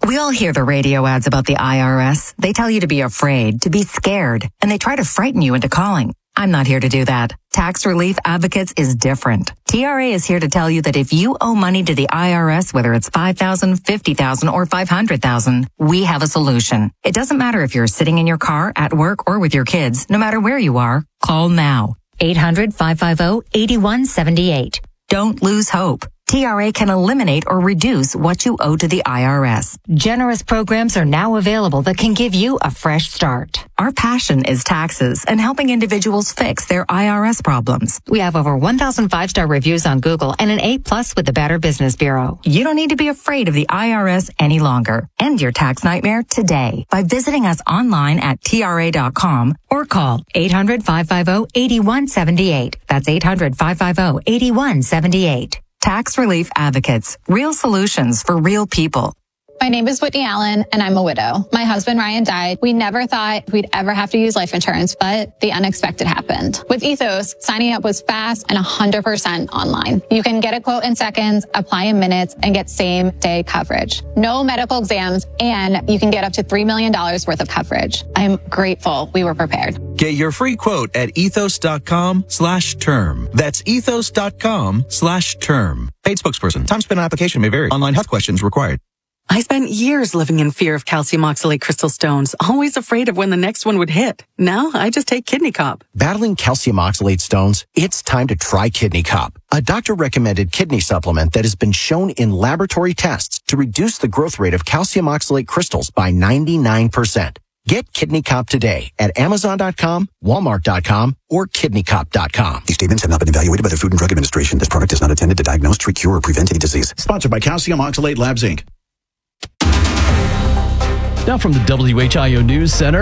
We all hear the radio ads about the IRS. They tell you to be afraid, to be scared, and they try to frighten you into calling. I'm not here to do that. Tax Relief Advocates is different. TRA is here to tell you that if you owe money to the IRS, whether it's $5,000, $50,000, or $500,000, we have a solution. It doesn't matter if you're sitting in your car, at work, or with your kids. No matter where you are, call now. 800-550-8178. Don't lose hope. TRA can eliminate or reduce what you owe to the IRS. Generous programs are now available that can give you a fresh start. Our passion is taxes and helping individuals fix their IRS problems. We have over 1,000 5-star reviews on Google and an A+ with the Better Business Bureau. You don't need to be afraid of the IRS any longer. End your tax nightmare today by visiting us online at TRA.com or call 800-550-8178. That's 800-550-8178. Tax Relief Advocates. Real solutions for real people. My name is Whitney Allen, and I'm a widow. My husband, Ryan, died. We never thought we'd ever have to use life insurance, but the unexpected happened. With Ethos, signing up was fast and 100% online. You can get a quote in seconds, apply in minutes, and get same-day coverage. No medical exams, and you can get up to $3 million worth of coverage. I'm grateful we were prepared. Get your free quote at ethos.com/term. That's ethos.com/term. Paid spokesperson. Time spent on application may vary. Online health questions required. I spent years living in fear of calcium oxalate crystal stones, always afraid of when the next one would hit. Now I just take Kidney Cop. Battling calcium oxalate stones? It's time to try Kidney Cop, a doctor-recommended kidney supplement that has been shown in laboratory tests to reduce the growth rate of calcium oxalate crystals by 99%. Get Kidney Cop today at Amazon.com, Walmart.com, or KidneyCop.com. These statements have not been evaluated by the Food and Drug Administration. This product is not intended to diagnose, treat, cure, or prevent any disease. Sponsored by Calcium Oxalate Labs, Inc. Now from the WHIO News Center.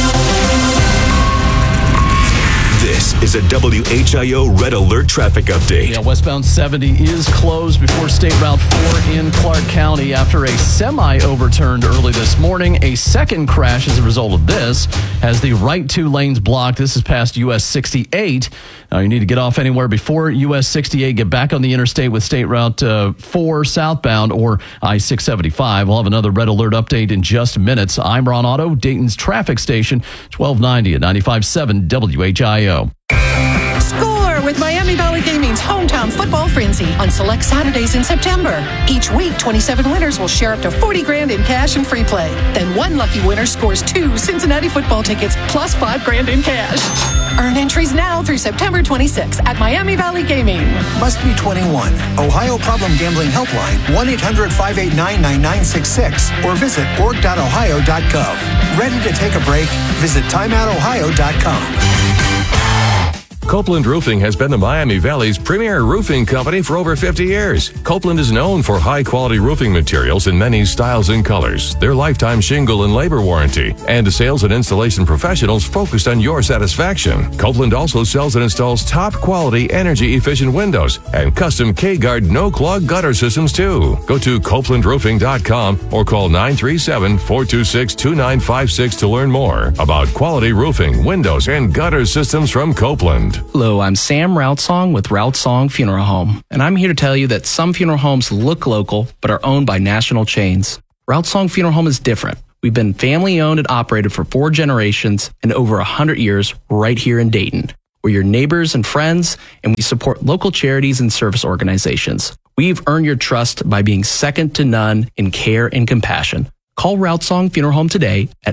This is a WHIO Red Alert traffic update. Yeah, westbound 70 is closed before State Route 4 in Clark County after a semi overturned early this morning. A second crash as a result of this has the right two lanes blocked. This is past US 68. Now you need to get off anywhere before US 68. Get back on the interstate with State Route 4 southbound or I-675. We'll have another Red Alert update in just minutes. I'm Ron Otto, Dayton's traffic station, 1290 at 95.7 WHIO. Score with Miami Valley Gaming's hometown football frenzy on select Saturdays in September. Each week, 27 winners will share up to $40,000 in cash and free play. Then one lucky winner scores 2 Cincinnati football tickets plus $5,000 in cash. Earn entries now through September 26 at Miami Valley Gaming. Must be 21. Ohio Problem Gambling Helpline, 1-800-589-9966 or visit org.ohio.gov. Ready to take a break? Visit timeoutohio.com. Copeland Roofing has been the Miami Valley's premier roofing company for over 50 years. Copeland is known for high-quality roofing materials in many styles and colors, their lifetime shingle and labor warranty, and sales and installation professionals focused on your satisfaction. Copeland also sells and installs top-quality, energy-efficient windows and custom K-Guard no-clog gutter systems, too. Go to CopelandRoofing.com or call 937-426-2956 to learn more about quality roofing, windows, and gutter systems from Copeland. Hello, I'm Sam Routsong with Routsong Funeral Home, and I'm here to tell you that some funeral homes look local but are owned by national chains. Routsong Funeral Home is different. We've been family-owned and operated for 4 generations and over 100 years right here in Dayton. We're your neighbors and friends, and we support local charities and service organizations. We've earned your trust by being second to none in care and compassion. Call Routsong Funeral Home today at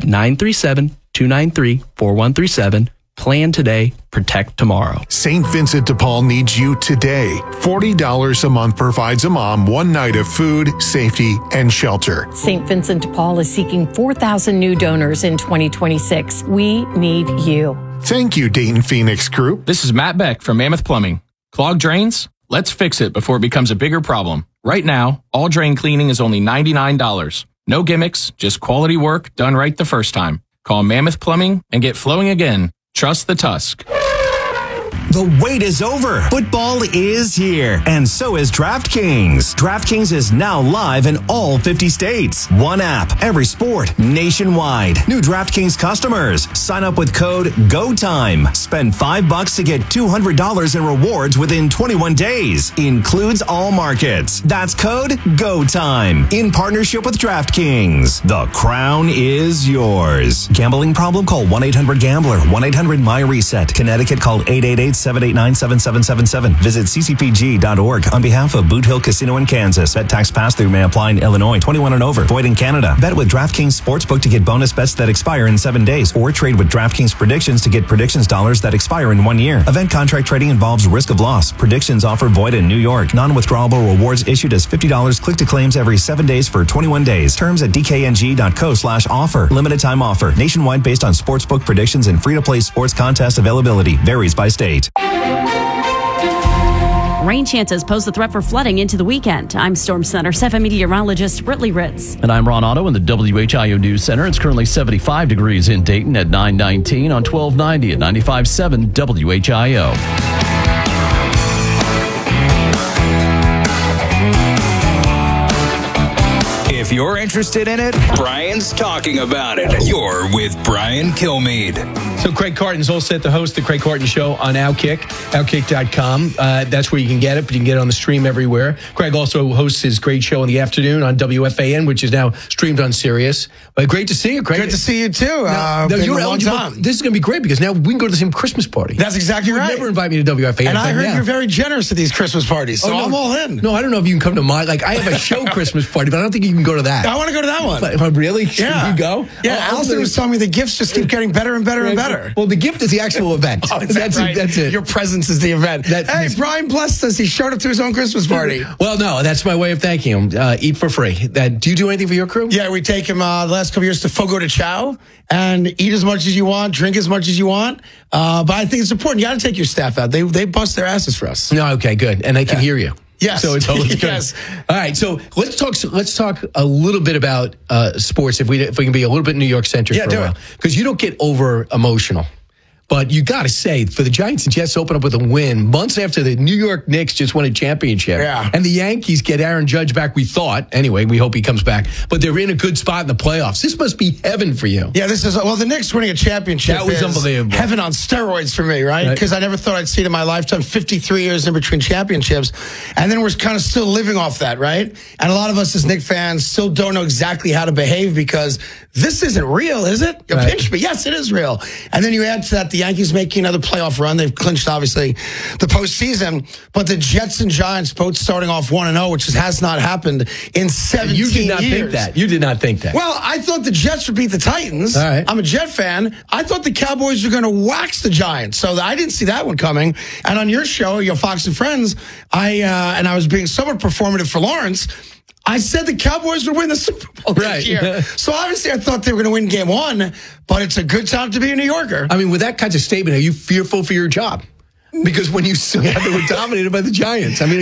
937-293-4137. Plan today, protect tomorrow. St. Vincent de Paul needs you today. $40 a month provides a mom 1 night of food, safety, and shelter. St. Vincent de Paul is seeking 4,000 new donors in 2026. We need you. Thank you, Dayton Phoenix Group. This is Matt Beck from Mammoth Plumbing. Clogged drains? Let's fix it before it becomes a bigger problem. Right now, all drain cleaning is only $99. No gimmicks, just quality work done right the first time. Call Mammoth Plumbing and get flowing again. Trust the Tusk. The wait is over. Football is here, and so is DraftKings. DraftKings is now live in all 50 states. One app, every sport, nationwide. New DraftKings customers, sign up with code GOTIME. Spend $5 to get $200 in rewards within 21 days. Includes all markets. That's code GOTIME. In partnership with DraftKings. The crown is yours. Gambling problem? Call 1-800-GAMBLER. 1-800-MY-RESET. Connecticut, call 888-789-7777. Visit ccpg.org on behalf of Boot Hill Casino in Kansas. Bet tax pass-through may apply in Illinois. 21 and over. Void in Canada. Bet with DraftKings Sportsbook to get bonus bets that expire in 7 days. Or trade with DraftKings Predictions to get predictions dollars that expire in 1 year. Event contract trading involves risk of loss. Predictions offer void in New York. Non-withdrawable rewards issued as $50 click to claims every 7 days for 21 days. Terms at dkng.co/offer. Limited time offer. Nationwide based on sportsbook predictions and free-to-play sports contest availability. Varies by state. Rain chances pose the threat for flooding into the weekend. I'm Storm Center 7 meteorologist Britley Ritz. And I'm Ron Otto in the WHIO News Center. It's currently 75 degrees in Dayton at 919 on 1290 at 95.7 WHIO. If you're interested in it, Brian's talking about it. You're with Brian Kilmeade. So Craig Carton's all set to host the Craig Carton Show on Outkick, outkick.com. That's where you can get it, but you can get it on the stream everywhere. Craig also hosts his great show in the afternoon on WFAN, which is now streamed on Sirius. But great to see you, Craig. Great to see you, too. You're eligible. This is going to be great because now we can go to the same Christmas party. That's exactly right. You would never invite me to WFAN. And I heard you're very generous at these Christmas parties, so I'm all in. No, I don't know if you can come to mine. Like, I have a show Christmas party, but I don't think you can go to that. I want to go to that one. But really? Yeah. Should you go? Yeah, Allison was telling me the gifts just keep getting better and better and better. Well, the gift is the actual event. Oh, that's it. Your presence is the event. Hey, Brian blessed us. He showed up to his own Christmas party. Well, no, that's my way of thanking him. Eat for free. Do you do anything for your crew? Yeah, we take him the last couple years to Fogo de Chao and eat as much as you want, drink as much as you want. But I think it's important. You got to take your staff out. They bust their asses for us. No, okay, good. And they can hear you. Yes. So it's always good. Yes. All right. So let's talk a little bit about sports if we can be a little bit New York centric for a while. Because you don't get over emotional. But you got to say, for the Giants and Jets to open up with a win months after the New York Knicks just won a championship. Yeah. And the Yankees get Aaron Judge back, we thought. Anyway, we hope he comes back. But they're in a good spot in the playoffs. This must be heaven for you. Yeah, the Knicks winning a championship that was unbelievable. Heaven on steroids for me, right? Because I never thought I'd see it in my lifetime, 53 years in between championships. And then we're kind of still living off that, right? And a lot of us as Knicks fans still don't know exactly how to behave because this isn't real, is it? You pinch me. Yes, it is real. And then you add to that the Yankees making another playoff run. They've clinched, obviously, the postseason. But the Jets and Giants both starting off 1-0, which has not happened in 17 years. You did not think that. You did not think that. Well, I thought the Jets would beat the Titans. All right. I'm a Jet fan. I thought the Cowboys were going to wax the Giants. So I didn't see that one coming. And on your show, your Fox and Friends, I was being somewhat performative for Lawrence. I said the Cowboys would win the Super Bowl this year. So obviously I thought they were going to win game one, but it's a good time to be a New Yorker. I mean, with that kind of statement, are you fearful for your job? Because when you saw they were dominated by the Giants. I mean,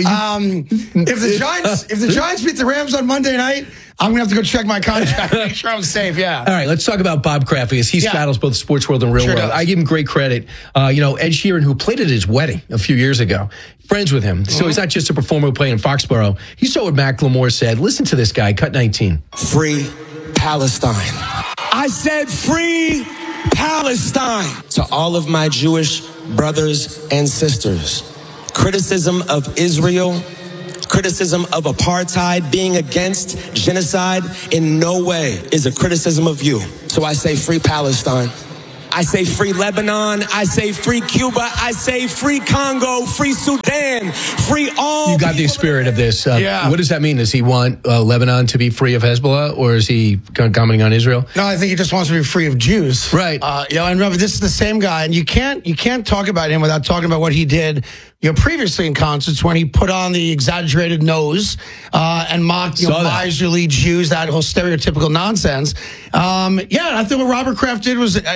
if the Giants beat the Rams on Monday night, I'm going to have to go check my contract, make sure I'm safe, yeah. All right, let's talk about Bob Kraft because he straddles both the sports world and real world. I give him great credit. Ed Sheeran, who played at his wedding a few years ago, friends with him. So he's not just a performer playing in Foxborough. You saw what Macklemore said. Listen to this guy, cut 19. Free Palestine. I said free Palestine. To all of my Jewish brothers and sisters, criticism of Israel, criticism of apartheid, being against genocide in no way is a criticism of you. So I say free Palestine. I say free Lebanon. I say free Cuba. I say free Congo, free Sudan, free all. You got the spirit of this. Yeah. What does that mean? Does he want Lebanon to be free of Hezbollah, or is he commenting on Israel? No, I think he just wants to be free of Jews. Right. And remember, this is the same guy, and you can't talk about him without talking about what he did previously in concerts when he put on the exaggerated nose and mocked miserly Jews, that whole stereotypical nonsense. I think what Robert Kraft did was brave,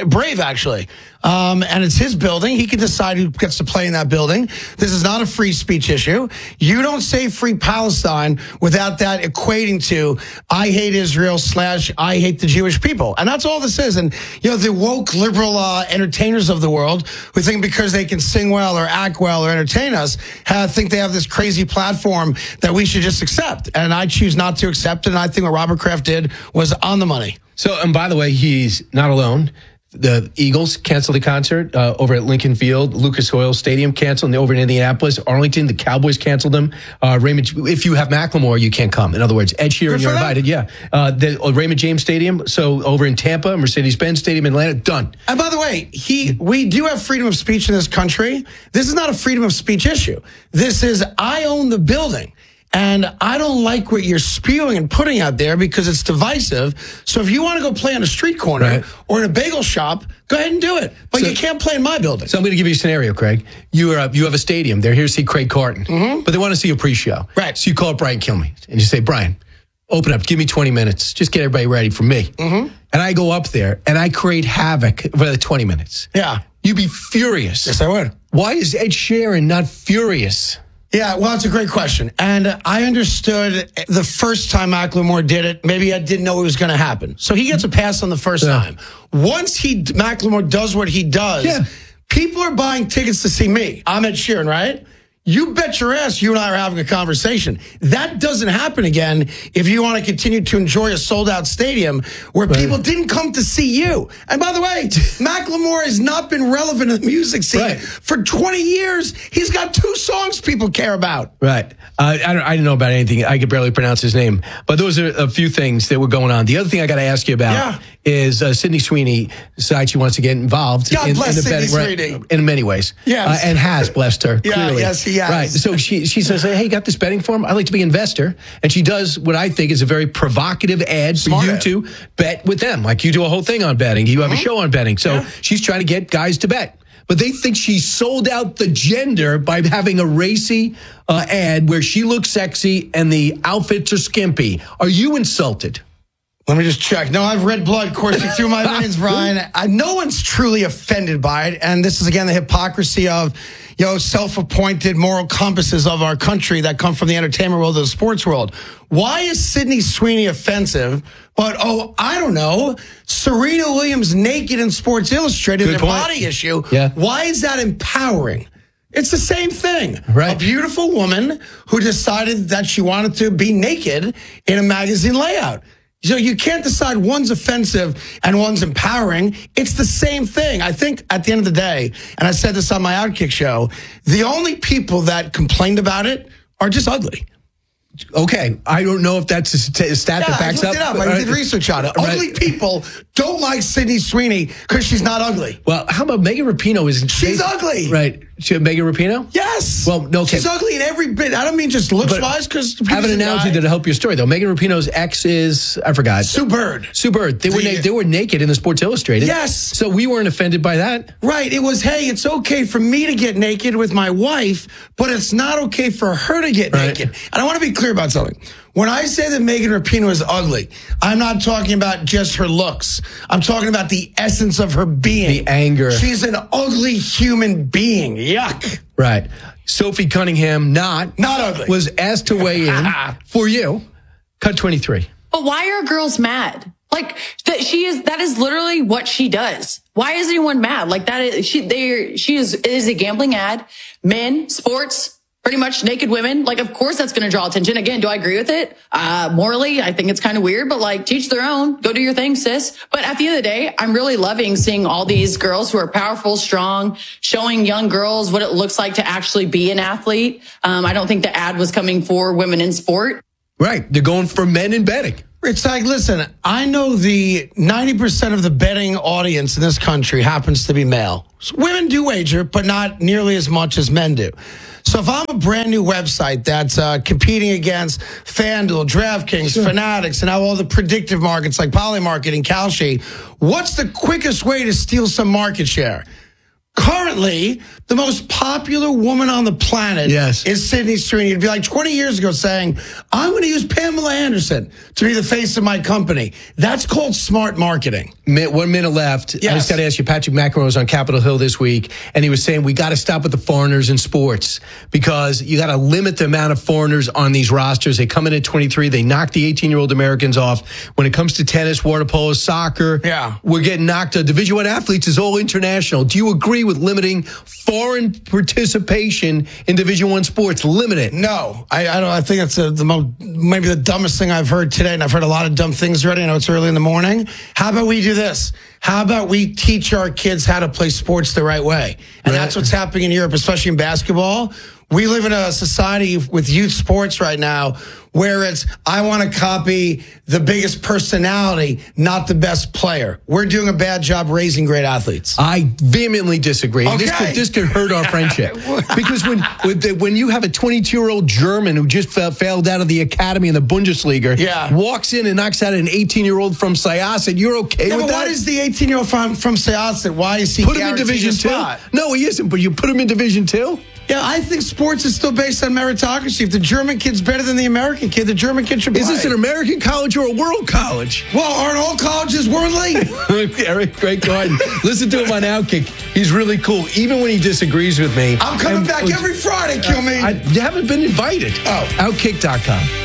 actually. And it's his building. He can decide who gets to play in that building. This is not a free speech issue. You don't say free Palestine without that equating to I hate Israel / I hate the Jewish people. And that's all this is. And, the woke liberal entertainers of the world who think because they can sing well or act well or entertain us, think they have this crazy platform that we should just accept. And I choose not to accept it. And I think what Robert Kraft did was on the money. So, and by the way, he's not alone. The Eagles canceled the concert over at Lincoln Field. Lucas Oil Stadium canceled over in Indianapolis. Arlington, the Cowboys canceled them. Raymond, if you have Macklemore, you can't come. In other words, Ed Sheeran, you're invited. Yeah. The Raymond James Stadium. So over in Tampa, Mercedes-Benz Stadium in Atlanta, done. And by the way, we do have freedom of speech in this country. This is not a freedom of speech issue. This is I own the building. And I don't like what you're spewing and putting out there because it's divisive. So if you want to go play on a street corner or in a bagel shop, go ahead and do it. But you can't play in my building. So I'm going to give you a scenario, Craig. You have a stadium. They're here to see Craig Carton. But they want to see a pre-show. Right. So you call up Brian Kilmeade and you say, Brian, open up. Give me 20 minutes. Just get everybody ready for me. And I go up there and I create havoc for the 20 minutes. Yeah. You'd be furious. Yes, I would. Why is Ed Sheeran not furious? Yeah, well, it's a great question. And I understood the first time Macklemore did it, maybe I didn't know it was going to happen. So he gets a pass on the first time. Once Macklemore does what he does, people are buying tickets to see me. I'm Ed Sheeran, right? You bet your ass you and I are having a conversation. That doesn't happen again if you want to continue to enjoy a sold-out stadium where people didn't come to see you. And by the way, Macklemore has not been relevant in the music scene for 20 years. He's got 2 songs people care about. Right. I didn't know about anything. I could barely pronounce his name. But those are a few things that were going on. The other thing I got to ask you about is Sydney Sweeney decides she wants to get involved in the betting, in many ways. Yes. And has blessed her. Clearly. Yes, he has. Right. So she says, hey, got this betting form? I'd like to be an investor. And she does what I think is a very provocative ad for you to bet with them. Like you do a whole thing on betting. You have a show on betting. So she's trying to get guys to bet. But they think she sold out the gender by having a racy ad where she looks sexy and the outfits are skimpy. Are you insulted? Let me just check. No, I've red blood coursing through my veins, Brian. No one's truly offended by it. And this is, again, the hypocrisy of, self-appointed moral compasses of our country that come from the entertainment world, the sports world. Why is Sydney Sweeney offensive? But, I don't know, Serena Williams naked in Sports Illustrated, their body issue. Yeah. Why is that empowering? It's the same thing. Right. A beautiful woman who decided that she wanted to be naked in a magazine layout. So you can't decide one's offensive and one's empowering. It's the same thing. I think at the end of the day, and I said this on my Outkick show, the only people that complained about it are just ugly. Okay, I don't know if that's a stat that backs up. I did research on it. Ugly people don't like Sydney Sweeney because she's not ugly. Well, how about Megan Rapinoe? She's ugly. Right. Megan Rapinoe? Yes. Well, no. She's ugly in every bit. I don't mean just looks-wise because I have an analogy that'll help your story, though. Megan Rapinoe's ex is, I forgot. Sue Bird. Sue Bird. They were naked in the Sports Illustrated. Yes. So we weren't offended by that. Right. It was, hey, it's okay for me to get naked with my wife, but it's not okay for her to get naked. And I want to be clear about something. When I say that Megan Rapinoe is ugly, I'm not talking about just her looks. I'm talking about the essence of her being. The anger. She's an ugly human being. Yuck. Right. Sophie Cunningham, not ugly, was asked to weigh in for you. Cut 23. But why are girls mad? Like that is literally what she does. Why is anyone mad? Like that is she is a gambling ad. Men, sports, pretty much naked women. Like, of course that's going to draw attention. Again, do I agree with it? Morally, I think it's kind of weird, but like teach their own. Go do your thing, sis. But at the end of the day, I'm really loving seeing all these girls who are powerful, strong, showing young girls what it looks like to actually be an athlete. I don't think the ad was coming for women in sport. Right. They're going for men in betting. It's like, listen, I know the 90% of the betting audience in this country happens to be male. So women do wager, but not nearly as much as men do. So if I'm a brand new website that's competing against FanDuel, DraftKings, Fanatics, and now all the predictive markets like Polymarket and Kalshi, what's the quickest way to steal some market share? Currently, currently the most popular woman on the planet is Sydney Sweeney. It'd be like 20 years ago saying, I'm going to use Pamela Anderson to be the face of my company. That's called smart marketing. 1 minute left. I just got to ask you, Patrick McEnroe was on Capitol Hill this week, and he was saying we got to stop with the foreigners in sports because you got to limit the amount of foreigners on these rosters. They come in at 23. They knock the 18-year-old Americans off. When it comes to tennis, water polo, soccer, we're getting knocked. Division I athletes is all international. Do you agree with limiting foreign participation in Division I sports? Limit it. No, I don't. I think it's maybe the dumbest thing I've heard today, and I've heard a lot of dumb things already. I know it's early in the morning. How about we do this? How about we teach our kids how to play sports the right way? And that's what's happening in Europe, especially in basketball. We live in a society with youth sports right now where it's, I want to copy the biggest personality, not the best player. We're doing a bad job raising great athletes. I vehemently disagree. Okay. This could hurt our friendship. Because when you have a 22-year-old German who just failed out of the academy in the Bundesliga, walks in and knocks out an 18-year-old from Syosset, you're okay with that? What is the 18-year-old from Syosset? Why is he put him in Division 2? No, he isn't, but you put him in Division 2? Yeah, I think sports is still based on meritocracy. If the German kid's better than the American kid, the German kid should play. Is this an American college or a world college? Well, aren't all colleges worldly? Eric, great garden. Listen to him on Outkick. He's really cool, even when he disagrees with me. I'm coming back every Friday, kill me. You haven't been invited. Oh. Outkick.com.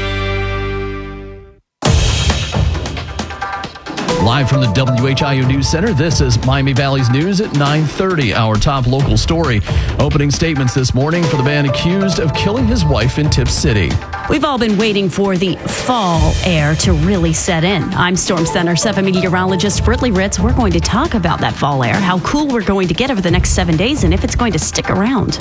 Live from the WHIO News Center, this is Miami Valley's News at 9:30. Our top local story. Opening statements this morning for the man accused of killing his wife in Tip City. We've all been waiting for the fall air to really set in. I'm Storm Center 7 meteorologist Britley Ritz. We're going to talk about that fall air, how cool we're going to get over the next 7 days, and if it's going to stick around.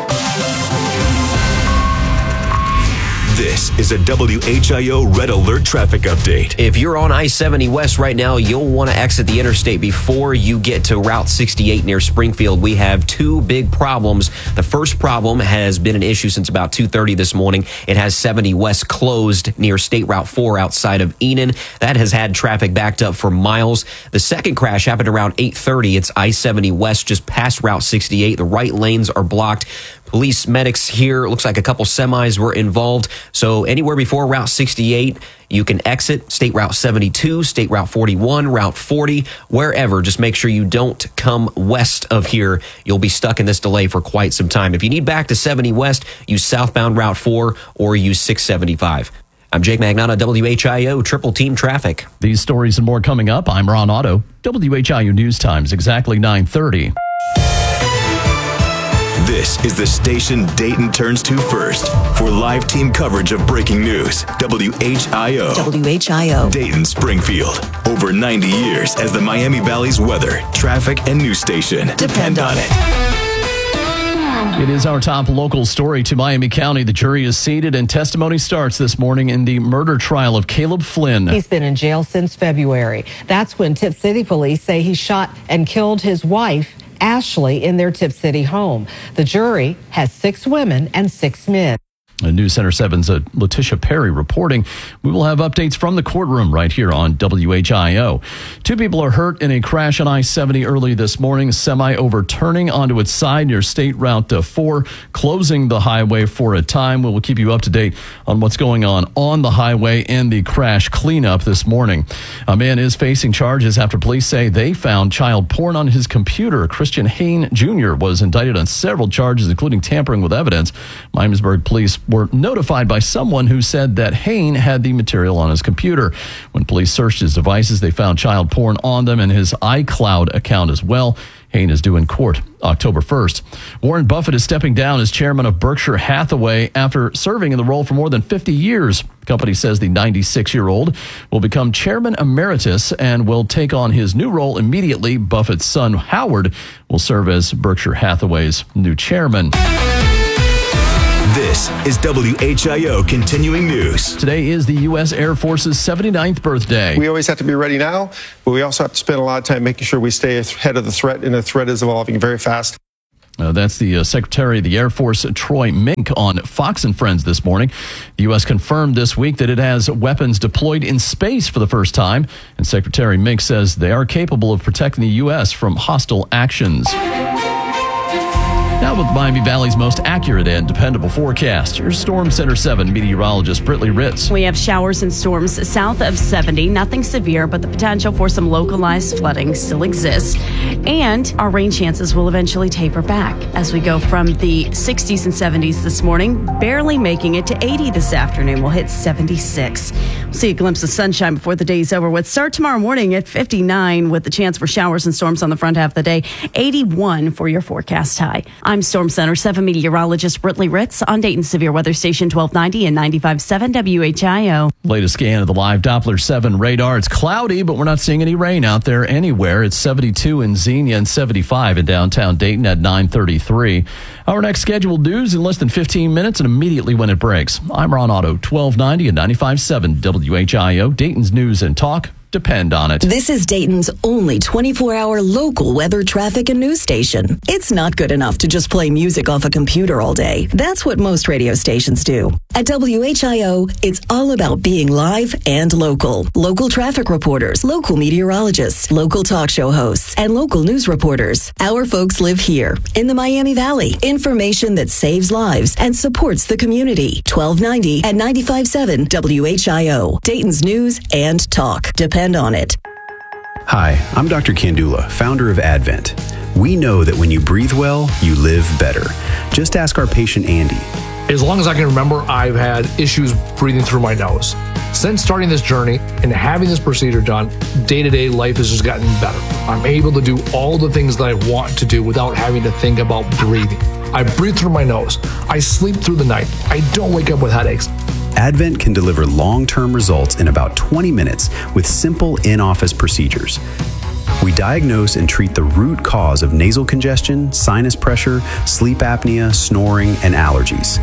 This is a WHIO Red Alert traffic update. If you're on I-70 West right now, you'll want to exit the interstate before you get to Route 68 near Springfield. We have two big problems. The first problem has been an issue since about 2:30 this morning. It has 70 West closed near State Route 4 outside of Enon. That has had traffic backed up for miles. The second crash happened around 8:30. It's I-70 West just past Route 68. The right lanes are blocked. Police medics here, it looks like a couple semis were involved. So anywhere before Route 68, you can exit State Route 72, State Route 41, Route 40, wherever. Just make sure you don't come west of here. You'll be stuck in this delay for quite some time. If you need back to 70 West, use southbound Route 4 or use 675. I'm Jake Magnata, WHIO Triple Team Traffic. These stories and more coming up. I'm Ron Otto, WHIO News Times, exactly 9:30. This is the station Dayton turns to first for live team coverage of breaking news. WHIO. WHIO. Dayton, Springfield. Over 90 years as the Miami Valley's weather, traffic, and news station. Depend on it. It is our top local story to Miami County. The jury is seated and testimony starts this morning in the murder trial of Caleb Flynn. He's been in jail since February. That's when Tip City police say he shot and killed his wife, Ashley, in their Tip City home. The jury has 6 women and 6 men. News Center 7's Letitia Perry reporting. We will have updates from the courtroom right here on WHIO. 2 people are hurt in a crash on I-70 early this morning. A semi overturning onto its side near State Route 4, closing the highway for a time. We will keep you up to date on what's going on the highway and the crash cleanup this morning. A man is facing charges after police say they found child porn on his computer. Christian Hain Jr. was indicted on several charges, including tampering with evidence. Miamisburg police were notified by someone who said that Hain had the material on his computer. When police searched his devices, they found child porn on them and his iCloud account as well. Hain is due in court October 1st. Warren Buffett is stepping down as chairman of Berkshire Hathaway after serving in the role for more than 50 years. The company says the 96-year-old will become chairman emeritus and will take on his new role immediately. Buffett's son, Howard, will serve as Berkshire Hathaway's new chairman. This is WHIO Continuing News. Today is the U.S. Air Force's 79th birthday. We always have to be ready now, but we also have to spend a lot of time making sure we stay ahead of the threat, and the threat is evolving very fast. That's the Secretary of the Air Force, Troy Mink, on Fox and Friends this morning. The U.S. confirmed this week that it has weapons deployed in space for the first time, and Secretary Mink says they are capable of protecting the U.S. from hostile actions. Now with Miami Valley's most accurate and dependable forecast, here's Storm Center 7 meteorologist Britley Ritz. We have showers and storms south of 70. Nothing severe, but the potential for some localized flooding still exists. And our rain chances will eventually taper back as we go from the 60s and 70s this morning, barely making it to 80 this afternoon. We'll hit 76. We'll see a glimpse of sunshine before the day's over. With start tomorrow morning at 59 with the chance for showers and storms on the front half of the day. 81 for your forecast high. I'm Storm Center 7 meteorologist Britley Ritz on Dayton Severe Weather Station 1290 and 95.7 WHIO. Latest scan of the live Doppler 7 radar. It's cloudy, but we're not seeing any rain out there anywhere. It's 72 in Xenia and 75 in downtown Dayton at 9:33. Our next scheduled news in less than 15 minutes and immediately when it breaks. I'm Ron Otto, 1290 and 95.7 WHIO. Dayton's news and talk. Depend on it. This is Dayton's only 24-hour local weather, traffic, and news station. It's not good enough to just play music off a computer all day. That's what most radio stations do. At WHIO, it's all about being live and local. Local traffic reporters, local meteorologists, local talk show hosts, and local news reporters. Our folks live here in the Miami Valley. Information that saves lives and supports the community. 1290 and 95.7 WHIO. Dayton's news and talk. Depend on it. Hi, I'm Dr. Kandula, founder of Advent. We know that when you breathe well, you live better. Just ask our patient Andy. As long as I can remember, I've had issues breathing through my nose. Since starting this journey and having this procedure done, day-to-day life has just gotten better. I'm able to do all the things that I want to do without having to think about breathing. I breathe through my nose. I sleep through the night. I don't wake up with headaches. Advent can deliver long-term results in about 20 minutes with simple in-office procedures. We diagnose and treat the root cause of nasal congestion, sinus pressure, sleep apnea, snoring, and allergies.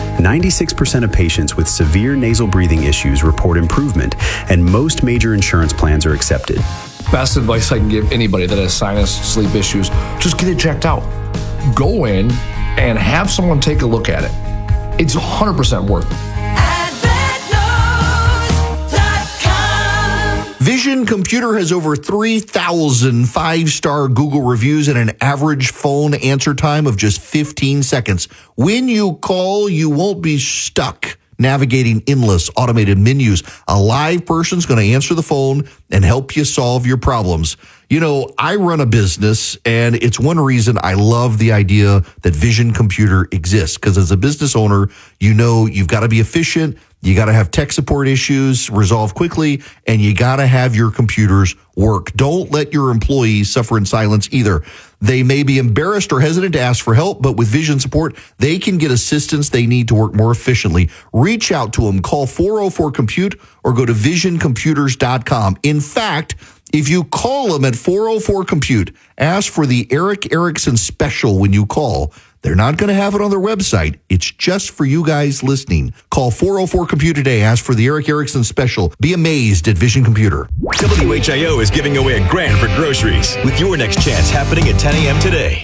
96% of patients with severe nasal breathing issues report improvement, and most major insurance plans are accepted. Best advice I can give anybody that has sinus, sleep issues, just get it checked out. Go in and have someone take a look at it. It's 100% worth it. Vision Computer has over 3,000 five-star Google reviews and an average phone answer time of just 15 seconds. When you call, you won't be stuck navigating endless automated menus. A live person's going to answer the phone and help you solve your problems. You know, I run a business, and it's one reason I love the idea that Vision Computer exists, because as a business owner, you know you've got to be efficient, you got to have tech support issues resolved quickly, and you got to have your computers work. Don't let your employees suffer in silence either. They may be embarrassed or hesitant to ask for help, but with Vision support, they can get assistance they need to work more efficiently. Reach out to them. Call 404-COMPUTE or go to visioncomputers.com. In fact, if you call them at 404-COMPUTE, ask for the Eric Erickson special when you call. They're not going to have it on their website. It's just for you guys listening. Call 404-COMPUTE today. Ask for the Eric Erickson special. Be amazed at Vision Computer. WHIO is giving away $1,000 for groceries with your next chance happening at 10 a.m. today.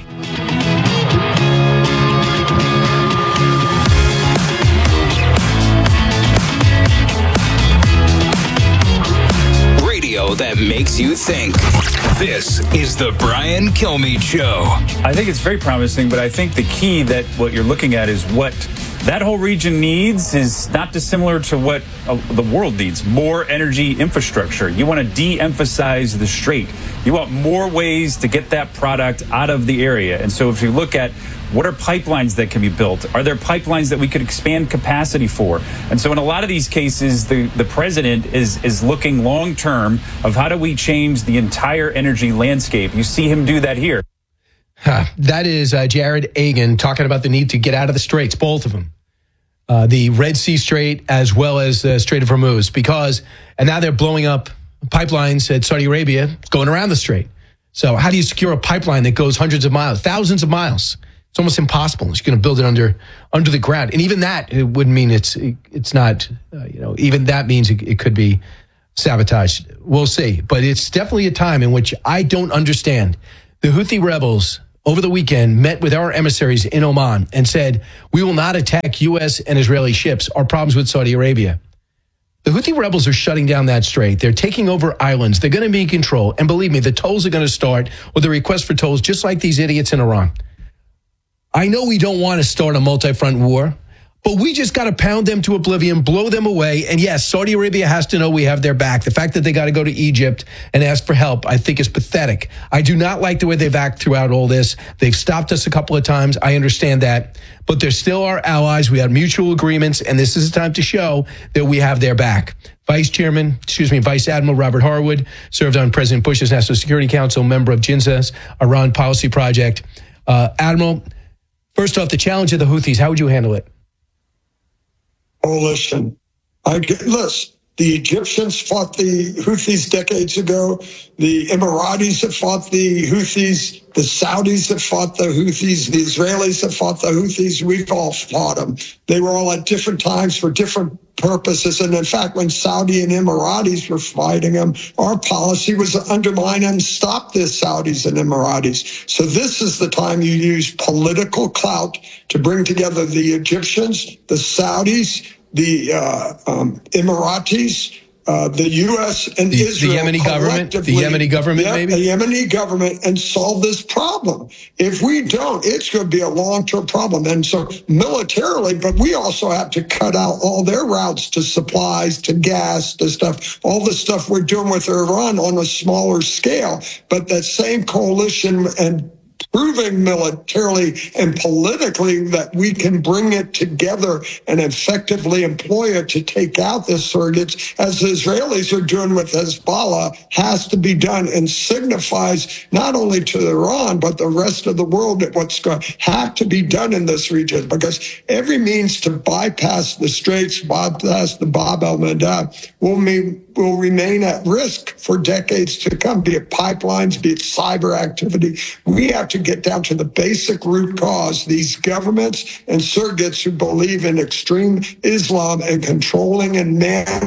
That makes you think. This is the Brian Kilmeade Show. I think it's very promising, but I think the key that what you're looking at is what that whole region needs is not dissimilar to what the world needs. More energy infrastructure. You want to de-emphasize the strait. You want more ways to get that product out of the area. And so if you look at what are pipelines that can be built? Are there pipelines that we could expand capacity for? And so in a lot of these cases, the president is looking long term of how do we change the entire energy landscape. You see him do that here. That is Jared Agan talking about the need to get out of the straits, both of them. The Red Sea Strait as well as the Strait of Hormuz, and now they're blowing up pipelines at Saudi Arabia going around the strait. So how do you secure a pipeline that goes hundreds of miles, thousands of miles? It's almost impossible. You're going to build it under the ground. And even that, it wouldn't mean it's not, even that means it could be sabotaged. We'll see. But it's definitely a time in which I don't understand. The Houthi rebels over the weekend met with our emissaries in Oman and said, we will not attack U.S. and Israeli ships. Our problems with Saudi Arabia. The Houthi rebels are shutting down that strait. They're taking over islands. They're going to be in control. And believe me, the tolls are going to start with a request for tolls, just like these idiots in Iran. I know we don't want to start a multi-front war, but we just got to pound them to oblivion, blow them away. And yes, Saudi Arabia has to know we have their back. The fact that they got to go to Egypt and ask for help, I think is pathetic. I do not like the way they've acted throughout all this. They've stopped us a couple of times. I understand that. But they're still our allies. We have mutual agreements, and this is the time to show that we have their back. Vice Admiral Robert Harwood served on President Bush's National Security Council, member of JINSA's Iran Policy Project. Admiral, first off, the challenge of the Houthis, how would you handle it? Coalition. Listen, the Egyptians fought the Houthis decades ago. The Emiratis have fought the Houthis. The Saudis have fought the Houthis. The Israelis have fought the Houthis. We've all fought them. They were all at different times for different purposes. And in fact, when Saudi and Emiratis were fighting them, our policy was to undermine and stop the Saudis and Emiratis. So this is the time you use political clout to bring together the Egyptians, the Saudis, the Emiratis, the U.S. and Israel, the Yemeni government, maybe? The Yemeni government, and solve this problem. If we don't, it's going to be a long-term problem. And so militarily, but we also have to cut out all their routes to supplies, to gas, to stuff, all the stuff we're doing with Iran on a smaller scale. But that same coalition and proving militarily and politically that we can bring it together and effectively employ it to take out the surrogates, as the Israelis are doing with Hezbollah, has to be done and signifies not only to Iran, but the rest of the world that what's going to have to be done in this region, because every means to bypass the straits, bypass the Bab el-Mandeb will remain at risk for decades to come, be it pipelines, be it cyber activity. We have to get down to the basic root cause. These governments and surrogates who believe in extreme Islam and controlling and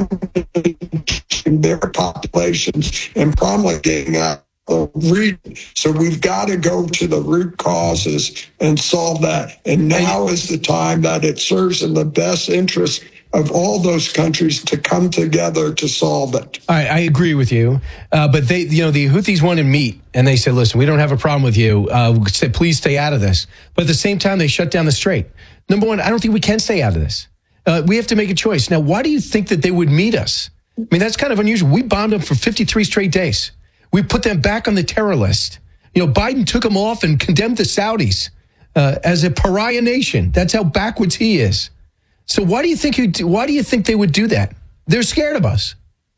managing their populations and promulgating region. So we've got to go to the root causes and solve that. And now is the time that it serves in the best interest of all those countries to come together to solve it. I agree with you. But the Houthis wanted meat, and they said, listen, we don't have a problem with you. Said, please stay out of this. But at the same time, they shut down the strait. Number one, I don't think we can stay out of this. We have to make a choice. Now, why do you think that they would meet us? I mean, that's kind of unusual. We bombed them for 53 straight days. We put them back on the terror list. Biden took them off and condemned the Saudis as a pariah nation. That's how backwards he is. So why do you think they would do that? They're scared of us.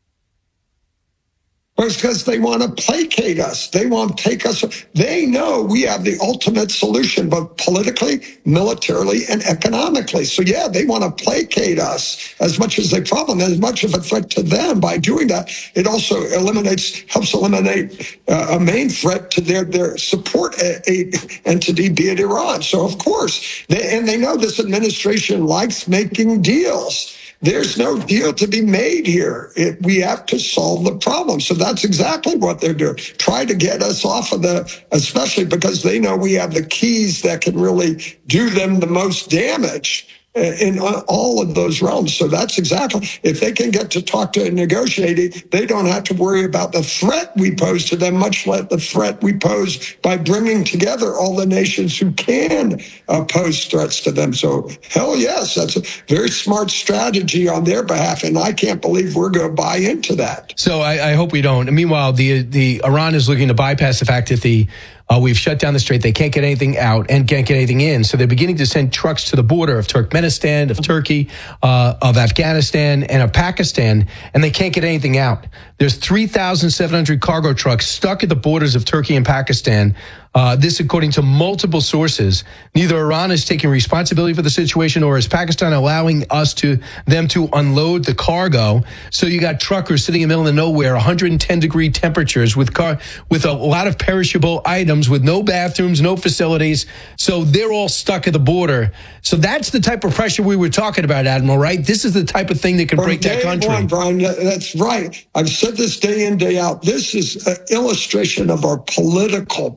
Well, it's because they want to placate us. They want to take us. They know we have the ultimate solution, both politically, militarily, and economically. So, yeah, they want to placate us as much as a problem, as much of a threat to them. By doing that, it also helps eliminate a main threat to their support entity, be it Iran. So, of course, they know this administration likes making deals. There's no deal to be made here. We have to solve the problem. So that's exactly what they're doing. Try to get us off of especially because they know we have the keys that can really do them the most damage in all of those realms. So that's exactly, if they can get to talk to and negotiate, they don't have to worry about the threat we pose to them, much less the threat we pose by bringing together all the nations who can pose threats to them. So hell yes, that's a very smart strategy on their behalf. And I can't believe we're going to buy into that. So I hope we don't. Meanwhile, the Iran is looking to bypass the fact that we've shut down the strait. They can't get anything out and can't get anything in. So they're beginning to send trucks to the border of Turkmenistan, of Turkey, of Afghanistan, and of Pakistan, and they can't get anything out. There's 3,700 cargo trucks stuck at the borders of Turkey and Pakistan. This, according to multiple sources. Neither Iran is taking responsibility for the situation, or is Pakistan allowing them to unload the cargo. So you got truckers sitting in the middle of nowhere, 110-degree temperatures with a lot of perishable items, with no bathrooms, no facilities. So they're all stuck at the border. So that's the type of pressure we were talking about, Admiral, right? This is the type of thing that can break that country. From day one, Brian, that's right. I've said this day in, day out. This is an illustration of our political power.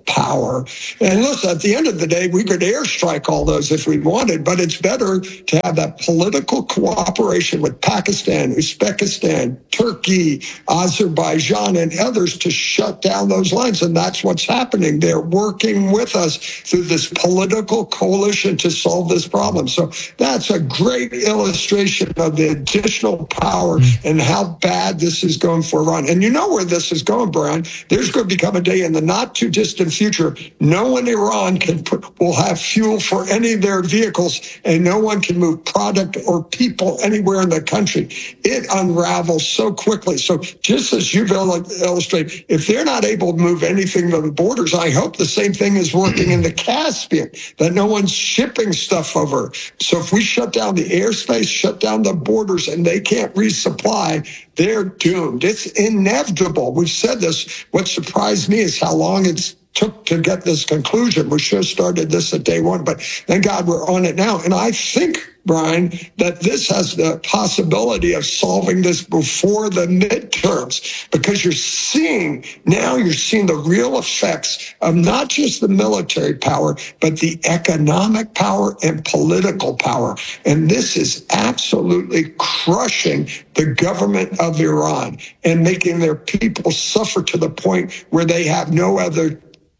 power. And listen, at the end of the day, we could airstrike all those if we wanted, but it's better to have that political cooperation with Pakistan, Uzbekistan, Turkey, Azerbaijan, and others to shut down those lines. And that's what's happening. They're working with us through this political coalition to solve this problem. So that's a great illustration of the additional power and how bad this is going for Iran. And you know where this is going, Brian. There's going to become a day in the not too distant future. No one in Iran will have fuel for any of their vehicles, and no one can move product or people anywhere in the country. It unravels so quickly. So just as you've illustrated, if they're not able to move anything to the borders, I hope the same thing is working in the Caspian, that no one's shipping stuff over. So if we shut down the airspace, shut down the borders, and they can't resupply, they're doomed. It's inevitable. We've said this. What surprised me is how long it's took to get this conclusion. We should have started this at day one, but thank God we're on it now. And I think, Brian, that this has the possibility of solving this before the midterms, because you're seeing the real effects of not just the military power, but the economic power and political power. And this is absolutely crushing the government of Iran and making their people suffer to the point where they have no other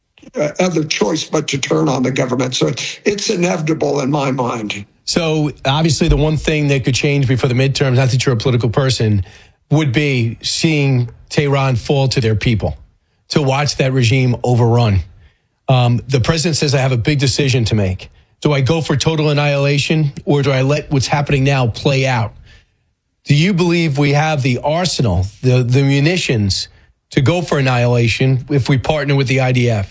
choice but to turn on the government. So it's inevitable in my mind. So obviously the one thing that could change before the midterms, not that you're a political person, would be seeing Tehran fall to their people, to watch that regime overrun. The president says, I have a big decision to make. Do I go for total annihilation, or do I let what's happening now play out? Do you believe we have the arsenal, the munitions to go for annihilation if we partner with the IDF?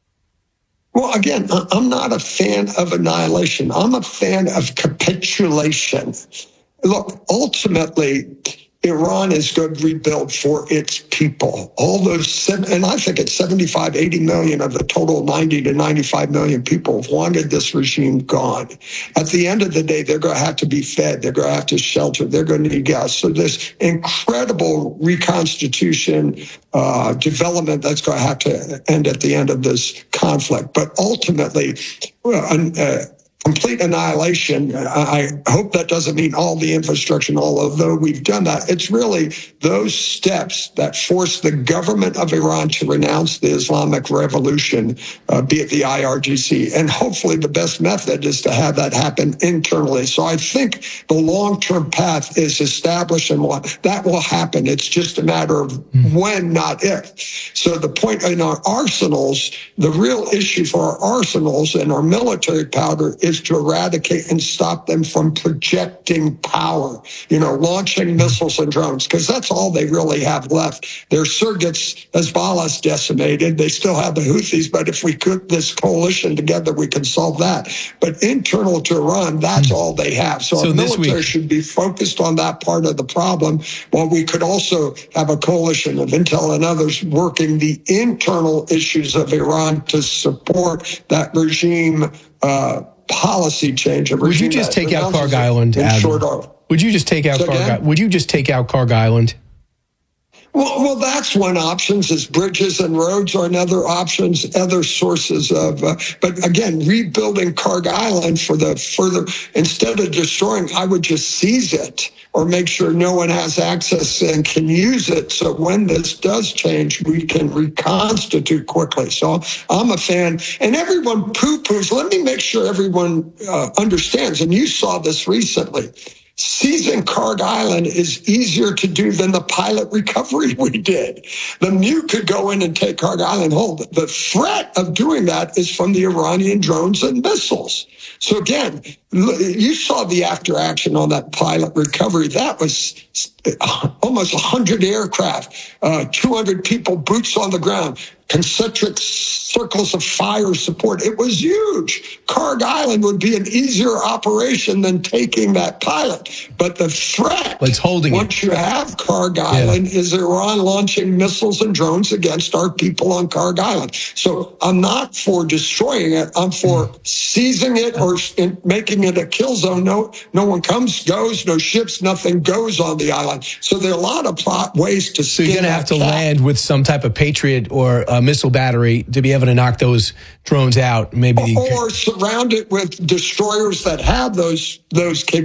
Well, again, I'm not a fan of annihilation. I'm a fan of capitulation. Look, ultimately, Iran is going to rebuild for its people. All those, and I think it's 75, 80 million of the total 90 to 95 million people have wanted this regime gone. At the end of the day, they're going to have to be fed. They're going to have to shelter. They're going to need gas. So this incredible reconstitution development that's going to have to end at the end of this conflict. But ultimately, complete annihilation, I hope that doesn't mean all the infrastructure, although we've done that. It's really those steps that force the government of Iran to renounce the Islamic Revolution, be it the IRGC. And hopefully the best method is to have that happen internally. So I think the long-term path is established, and that will happen. It's just a matter of when, not if. So the point in our arsenals, the real issue for our arsenals and our military powder is to eradicate and stop them from projecting power, launching missiles and drones, because that's all they really have left. Their surrogates, Hezbollah's decimated. They still have the Houthis, but if we put this coalition together, we can solve that. But internal to Iran, that's all they have. So our military should be focused on that part of the problem, while we could also have a coalition of intel and others working the internal issues of Iran to support that regime policy change. Would you just take out Karg Island? Would you just take out Karg Island? Well, that's one option. Is bridges and roads are another options, other sources of, but again, rebuilding Karg Island for the further, instead of destroying, I would just seize it or make sure no one has access and can use it. So when this does change, we can reconstitute quickly. So I'm a fan, and everyone poo-poos. Let me make sure everyone understands. And you saw this recently. Seizing Karg Island is easier to do than the pilot recovery we did. The MU could go in and take Karg Island whole. The threat of doing that is from the Iranian drones and missiles. So again, you saw the after action on that pilot recovery. That was almost 100 aircraft, 200 people, boots on the ground, concentric circles of fire support. It was huge. Karg Island would be an easier operation than taking that pilot. But the threat, once you have Karg Island, is Iran launching missiles and drones against our people on Karg Island. So I'm not for destroying it. I'm for seizing it or making it a kill zone. No one comes, goes, no ships, nothing goes on the island. So there are a lot of ways to skin. So you're going to have to land with some type of Patriot or missile battery to be able to knock those drones out. Maybe or surround it with destroyers that have those capabilities.